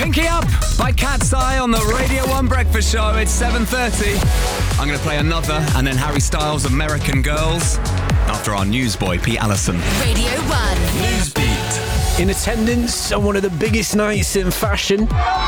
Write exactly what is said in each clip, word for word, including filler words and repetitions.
Pinky Up by Cat's Eye on the Radio one Breakfast Show. It's seven thirty. I'm going to play another, and then Harry Styles' American Girls, after our newsboy, Pete Allison. Radio one. Newsbeat. In attendance on one of the biggest nights in fashion,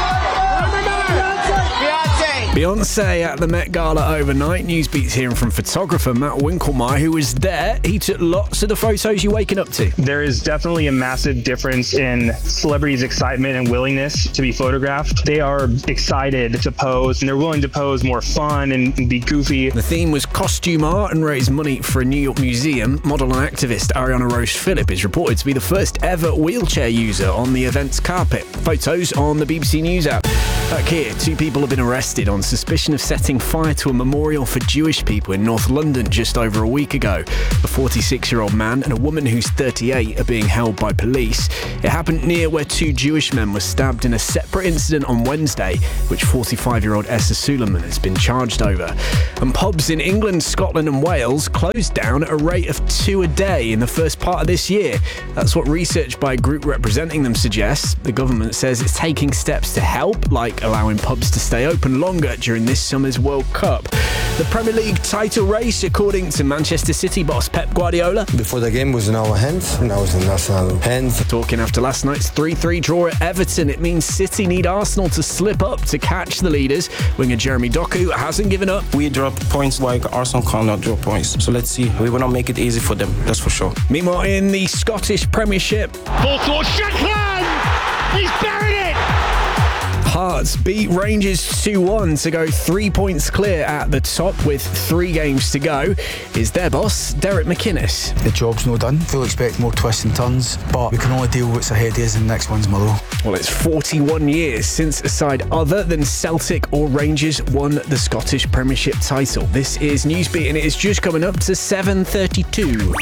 Beyonce at the Met Gala overnight. Newsbeat's hearing from photographer Matt Winkelmeyer, who was there. He took lots of the photos. You waking up to? There is definitely a massive difference in celebrities' excitement and willingness to be photographed. They are excited to pose, and they're willing to pose more fun and, and be goofy. The theme was costume art and raised money for a New York museum. Model and activist Ariana Rose Phillip is reported to be the first ever wheelchair user on the event's carpet. Photos on the B B C News app. Back here, two people have been arrested on suspicion of setting fire to a memorial for Jewish people in North London just over a week ago. A forty-six-year-old man and a woman who's thirty-eight are being held by police. It happened near where two Jewish men were stabbed in a separate incident on Wednesday, which forty-five-year-old Essa Suleiman has been charged over. And pubs in England, Scotland and Wales closed down at a rate of two a day in the first part of this year. That's what research by a group representing them suggests. The government says it's taking steps to help, like allowing pubs to stay open longer during this summer's World Cup. The Premier League title race, according to Manchester City boss Pep Guardiola. Before the game was in our hands, now it's in national hands. Talking after last night's three three draw at Everton, it means City need Arsenal to slip up to catch the leaders. Winger Jeremy Doku hasn't given up. We drop points like Arsenal cannot drop points. So let's see. We will not make it easy for them, that's for sure. Meanwhile, in the Scottish Premiership, ball towards Shankland! He's buried it! Hearts beat Rangers two one to go three points clear at the top with three games to go. Is their boss, Derek McInnes. The job's no done. We'll expect more twists and turns, but we can only deal with what's ahead of us, and the next one's Motherwell. Well, it's forty-one years since a side other than Celtic or Rangers won the Scottish Premiership title. This is Newsbeat, and it is just coming up to seven thirty-two.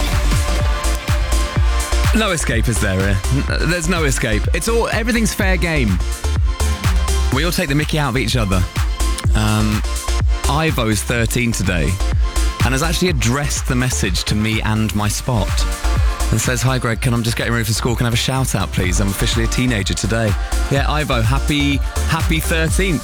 No escape, is there? There's no escape. It's all, everything's fair game. We all take the mickey out of each other. Um, Ivo's thirteen today and has actually addressed the message to me and my spot. And says, "Hi Greg, can I just getting ready for school? Can I have a shout out, please? I'm officially a teenager today." Yeah, Ivo, happy, happy thirteenth.